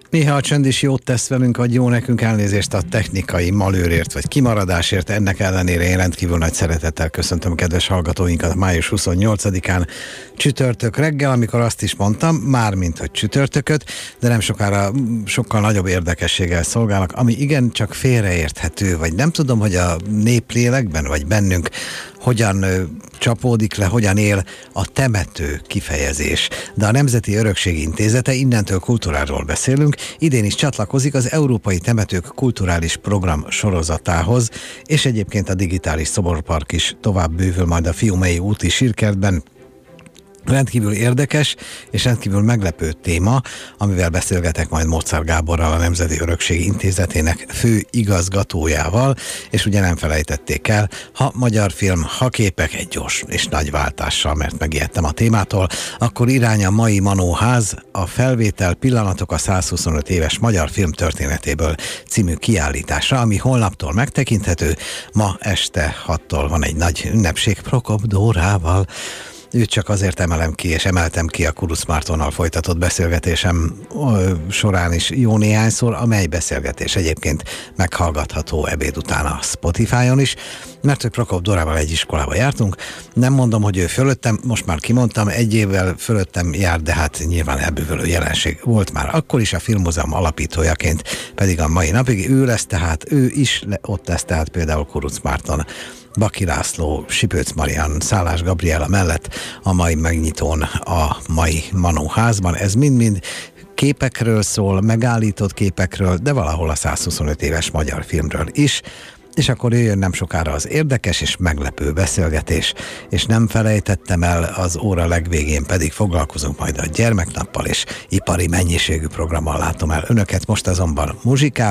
Néha a csend is jót tesz velünk, vagy jó nekünk, elnézést a technikai malőrért, vagy kimaradásért. Ennek ellenére én rendkívül nagy szeretettel köszöntöm kedves hallgatóinkat május 28-án csütörtök reggel, amikor azt is mondtam, mármint hogy csütörtököt, de nem sokára sokkal nagyobb érdekességgel szolgálnak, ami igencsak félreérthető, vagy nem tudom, hogy a néplélekben, vagy bennünk hogyan csapódik le, hogyan él a temető kifejezés. De a Nemzeti Örökség Intézete, innentől kultúráról beszélünk, idén is csatlakozik az Európai Temetők Kulturális Program sorozatához, és egyébként a digitális szoborpark is tovább bővül majd a Fiumei úti sírkertben. Rendkívül érdekes és rendkívül meglepő téma, amivel beszélgetek majd Mozart Gáborral, a Nemzeti Örökség Intézetének fő igazgatójával, és ugye nem felejtették el, ha magyar film, ha képek, egy gyors és nagy váltással, mert megijedtem a témától, akkor irány a mai Manóház, a felvétel pillanatok a 125 éves magyar film történetéből című kiállításra, ami holnaptól megtekinthető, ma este 6-tól van egy nagy ünnepség Prokop Dórával. Őt csak azért emelem ki, és emeltem ki a Kuruc Mártonnal folytatott beszélgetésem során is jó néhányszor, amely beszélgetés egyébként meghallgatható ebéd után a Spotify-on is, mert hogy Prokop Dórával egy iskolába jártunk. Nem mondom, hogy ő fölöttem, most már kimondtam, egy évvel fölöttem jár, de hát nyilván elbűvölő jelenség volt már akkor is, a Filmmúzeum alapítójaként pedig a mai napig. Ő is ott lesz, tehát például Kuruc Márton, Baki László, Sipőc Marian, Szálás Gabriella mellett a mai megnyitón, a mai Manóházban. Ez mind-mind képekről szól, megállított képekről, de valahol a 125 éves magyar filmről is. És akkor jöjjön nem sokára az érdekes és meglepő beszélgetés, és nem felejtettem el, az óra legvégén pedig foglalkozunk majd a gyermeknappal, és ipari mennyiségű programmal látom el önöket, most azonban muzsikával.